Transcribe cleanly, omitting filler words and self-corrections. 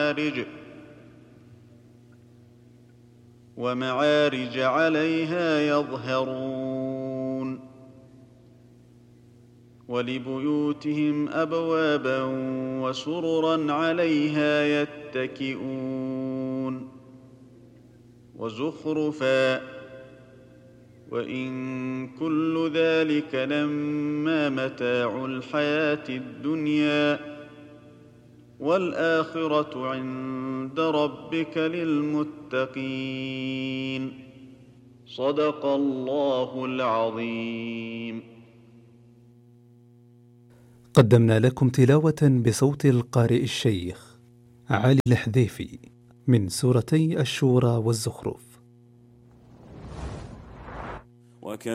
ومعارج عليها يظهرون ولبيوتهم أبوابا وسررا عليها يتكئون وزخرفا وإن كل ذلك لما متاع الحياة الدنيا والآخرة عند ربك للمتقين. صدق الله العظيم. قدمنا لكم تلاوة بصوت القارئ الشيخ علي الحذيفي من سورتي الشورى والزخرف.